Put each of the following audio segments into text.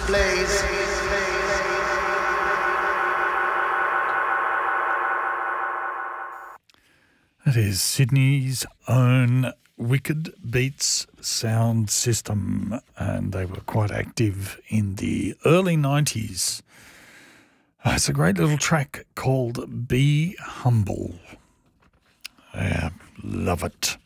blaze. It is Sydney's own Wicked Beats sound system, and they were quite active in the early 90s. It's a great little track called Be Humble. Yeah, love it.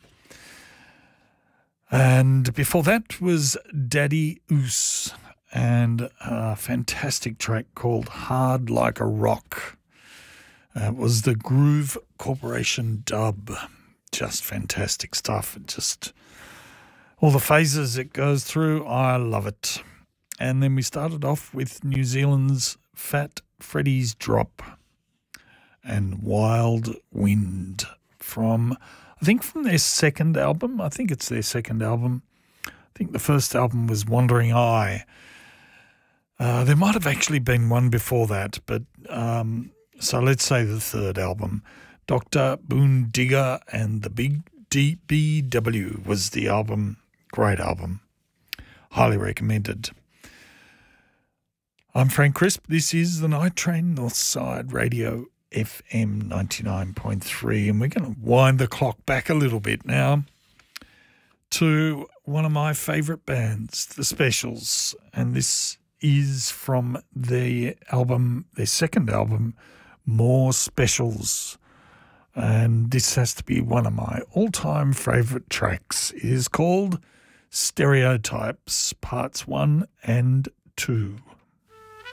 And before that was Daddy Oos and a fantastic track called Hard Like a Rock. It was the Groove Corporation dub. Just fantastic stuff. Just all the phases it goes through, I love it. And then we started off with New Zealand's Fat Freddy's Drop and Wild Wind from their second album. I think it's their second album. I think the first album was Wandering Eye. There might have actually been one before that, but so let's say the third album. Dr. Boondigga and the Big DBW was the album. Great album. Highly recommended. I'm Frank Crisp. This is the Night Train Northside Radio FM 99.3, and we're going to wind the clock back a little bit now to one of my favourite bands, The Specials, and this is from their second album, More Specials, and this has to be one of my all-time favourite tracks. It is called Stereotypes, Parts 1 and 2.